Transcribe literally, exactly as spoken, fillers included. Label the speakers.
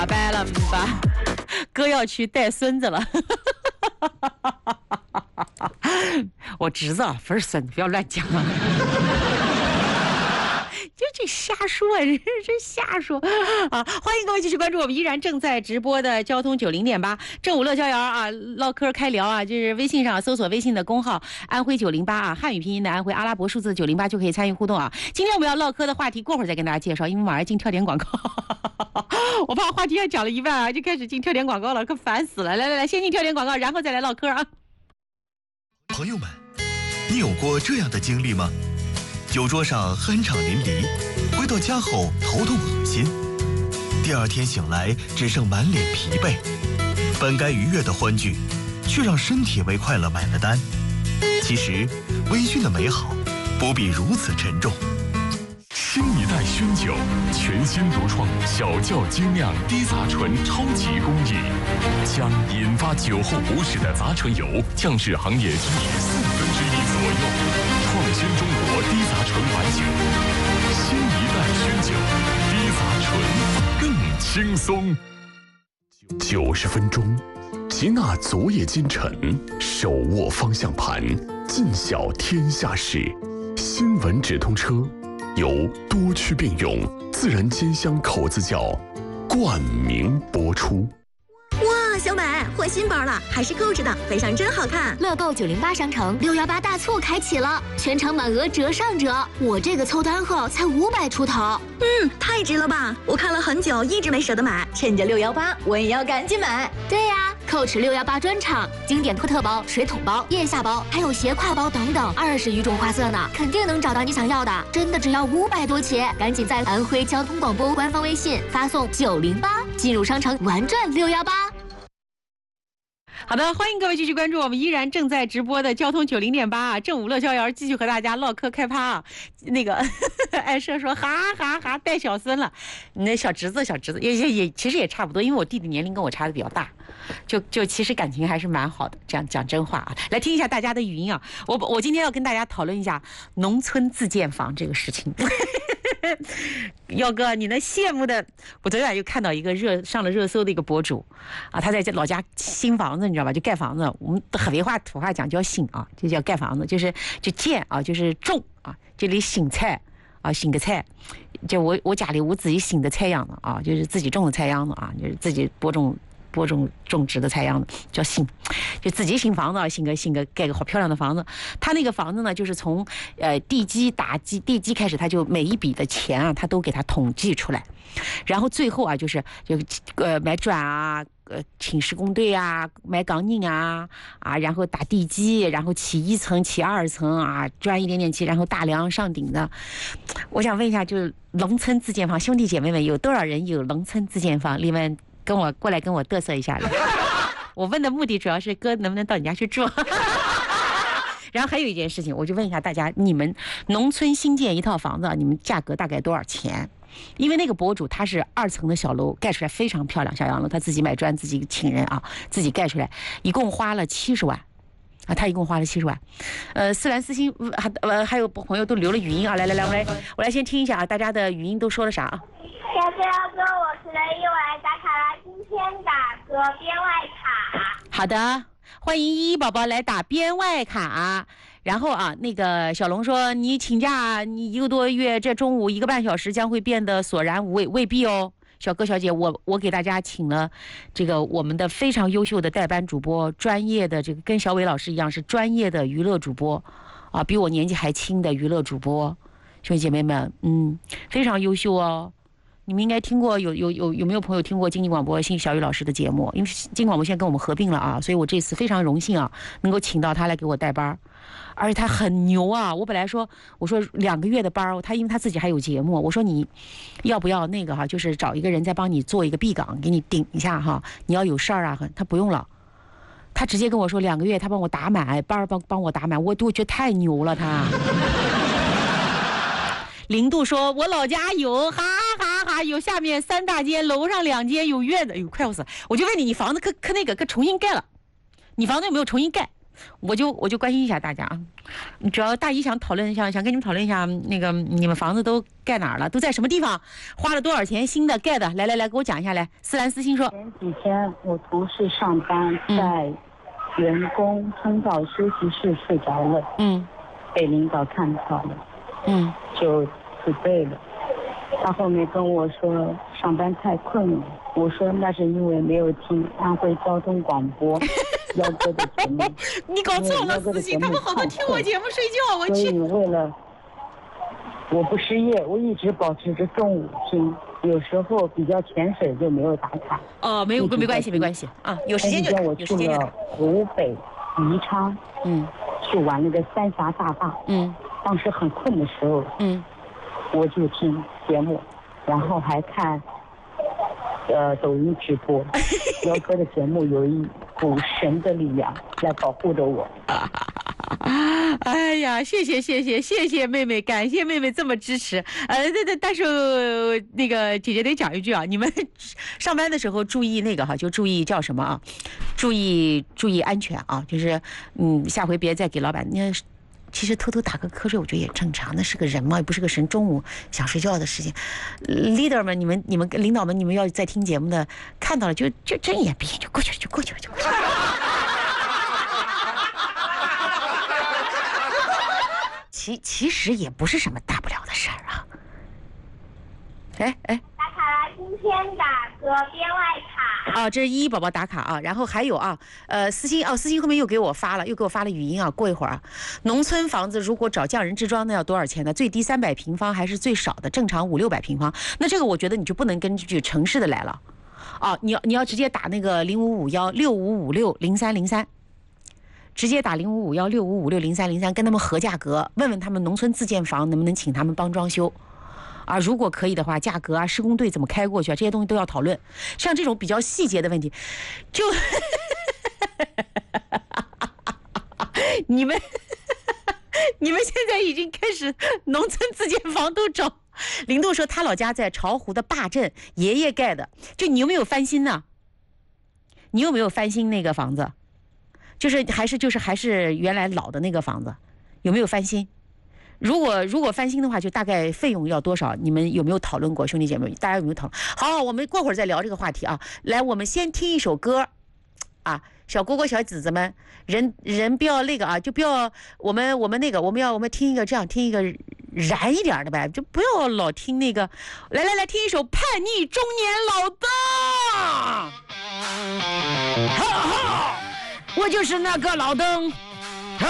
Speaker 1: 打败了吧？哥要去带孙子了。我侄子不是孙子，不要乱讲啊。就这瞎说，真是瞎说啊！欢迎各位继续关注我们依然正在直播的交通九零点八正午乐逍遥啊，唠嗑开聊啊，就是微信上搜索微信的公号安徽九零八啊，汉语拼音的安徽，阿拉伯数字九零八就可以参与互动啊。今天我们要唠嗑的话题，过会儿再跟大家介绍，因为马上进跳点广告，我怕话题还讲了一半啊，就开始进跳点广告了，可烦死了！来来来，先进跳点广告，然后再来唠嗑啊。
Speaker 2: 朋友们，你有过这样的经历吗？酒桌上酣畅淋漓，回到家后头痛恶心，第二天醒来只剩满脸疲惫，本该愉悦的欢聚，却让身体为快乐买了单。其实，微醺的美好不必如此沉重。
Speaker 3: 新一代熏酒，全新独创小窖精酿低杂醇超级工艺，将引发酒后不适的杂醇油降至行业居民四分之一左右，创新中国低杂醇白酒。新一代熏酒，低杂醇更轻松。九十分钟，吉纳昨夜今晨，手握方向盘，尽晓天下事。新闻直通车。由多区并用自然煎香口子窖冠名播出。
Speaker 4: 哇，小美换新包了，还是购置的，背上真好看。
Speaker 5: 乐购九零八商城六幺八大促开启了，全场满额折上折，我这个凑单后才五百出头。
Speaker 4: 嗯，太值了吧！我看了很久，一直没舍得买，趁着六幺八，我也要赶紧买。
Speaker 5: 对呀，扣持六幺八专场，经典托特包、水桶包、腋下包，还有斜挎包等等，二十余种花色呢，肯定能找到你想要的。真的只要五百多起，赶紧在安徽交通广播官方微信发送九零八，进入商城玩转六幺八。
Speaker 1: 好的，欢迎各位继续关注我们依然正在直播的交通九零点八啊，正午乐逍遥继续和大家唠嗑开趴啊。那个艾奢说哈哈哈带小孙了，你那小侄子小侄子也也也其实也差不多，因为我弟弟年龄跟我差的比较大，就就其实感情还是蛮好的。这样讲真话啊，来听一下大家的语音啊。我我今天要跟大家讨论一下农村自建房这个事情。耀哥，你那羡慕的，我昨天又看到一个热上了热搜的一个博主啊，他在老家新房子，你知道吧？就盖房子，我们河北话土话讲叫新啊，就叫盖房子，就是就建啊，就是种啊，这里新菜啊，新的菜，就我我家里我自己新的菜样子啊，就是自己种的菜样子啊，就是自己播种。播种种植的菜样子叫新，就自己新房子，新个新个盖个好漂亮的房子。他那个房子呢，就是从呃地基打基地基开始，他就每一笔的钱啊，他都给他统计出来，然后最后啊，就是就呃买砖啊，呃请施工队啊，买钢筋啊啊，然后打地基，然后起一层起二层啊，砖一点点起，然后大梁上顶的。我想问一下，就是农村自建房，兄弟姐妹们有多少人有农村自建房？你们跟我过来跟我嘚瑟一下了。我问的目的主要是哥能不能到你家去住。然后还有一件事情，我就问一下大家，你们农村新建一套房子，你们价格大概多少钱？因为那个博主他是二层的小楼盖出来非常漂亮，小洋楼他自己买砖自己请人啊，自己盖出来，一共花了七十万啊，他一共花了七十万。呃，思兰思欣还呃还有朋友都留了语音啊，来来来，我来我来先听一下啊，大家的语音都说了啥啊？
Speaker 6: 小飞要哥，我是雷一伟，打卡啦，今天打个编外卡。
Speaker 1: 好的，欢迎依依宝宝来打编外卡。然后啊，那个小龙说你请假，你一个多月，这中午一个半小时将会变得索然无味，未必哦。小哥小姐，我我给大家请了这个我们的非常优秀的代班主播，专业的这个跟小伟老师一样是专业的娱乐主播啊，比我年纪还轻的娱乐主播，兄弟姐妹们，嗯，非常优秀哦。你们应该听过，有有有有没有朋友听过经济广播新小雨老师的节目？因为经济广播现在跟我们合并了啊，所以我这次非常荣幸啊，能够请到他来给我带班，而且他很牛啊！我本来说，我说两个月的班，他因为他自己还有节目，我说你要不要那个哈，就是找一个人再帮你做一个 B 岗，给你顶一下哈。你要有事儿啊，他不用了，他直接跟我说两个月他帮我打满班，帮帮我打满，我我觉得太牛了他。零度说，我老家有，哈哈哈，有下面三大间，楼上两间，有院子，哎呦，快要死！我就问你，你房子可可那个可重新盖了？你房子有没有重新盖？ 我就我就关心一下大家啊，主要大姨想讨论一下，想跟你们讨论一下那个你们房子都盖哪儿了，都在什么地方，花了多少钱新的盖的，来来来给我讲一下来。思兰思欣说，
Speaker 7: 前几天我同事上班在员工通道休息室睡着了，嗯，被领导看到了，嗯，就辞退了。他后面跟我说上班太困了，我说那是因为没有听安徽交通广播幺哥的节目。
Speaker 1: 你搞错了，思欣，他们好多听我节目睡觉，我去。
Speaker 7: 所以为了我不失业，我一直保持着中午听，有时候比较潜水就没有打卡。
Speaker 1: 哦，没有没关系没关系啊，有时间就
Speaker 7: 我去了湖北宜昌，嗯，去玩那个三峡大坝，嗯，当时很困的时候，嗯。我就听节目，然后还看，呃，抖音直播。姚哥的节目有一股神的力量来保护着我。
Speaker 1: 哎呀，谢谢谢谢谢谢妹妹，感谢妹妹这么支持。呃，对对，但是、呃、那个姐姐得讲一句啊，你们上班的时候注意那个哈，就注意叫什么啊？注意注意安全啊！就是嗯，下回别再给老板那。其实偷偷打个瞌睡，我觉得也正常。那是个人嘛，也不是个神。中午想睡觉的事情 ，leader 们，你们、你们领导们，你们要在听节目的，看到了就就睁眼闭眼就过去了，就过去了，就过去了。其其实也不是什么大不了的事儿啊。哎哎。
Speaker 6: 打卡啦，今天打个编外卡。
Speaker 1: 啊，这是依依宝宝打卡啊，然后还有啊，呃，思欣哦，思欣后面又给我发了，又给我发了语音啊。过一会儿啊，农村房子如果找匠人支装，那要多少钱呢？最低三百平方还是最少的？正常五六百平方。那这个我觉得你就不能根据城市的来了，啊，你要你要直接打那个零五五幺六五五六零三零三，直接打零五五幺六五五六零三零三，跟他们核价格，问问他们农村自建房能不能请他们帮装修。啊，如果可以的话，价格啊，施工队怎么开过去啊，这些东西都要讨论。像这种比较细节的问题，就你们你们现在已经开始农村自建房都找。林豆说他老家在巢湖的坝镇，爷爷盖的。就你有没有翻新呢？你有没有翻新那个房子？就是还是就是还是原来老的那个房子，有没有翻新？如果如果翻新的话，就大概费用要多少？你们有没有讨论过，兄弟姐妹？大家有没有讨论？好，我们过会儿再聊这个话题啊。来，我们先听一首歌，啊，小蝈蝈、小子子们，人人不要那个啊，就不要我们我们那个，我们要我们听一个这样，听一个燃一点的呗，就不要老听那个。来来来，听一首《叛逆中年老登》。哈哈，我就是那个老登。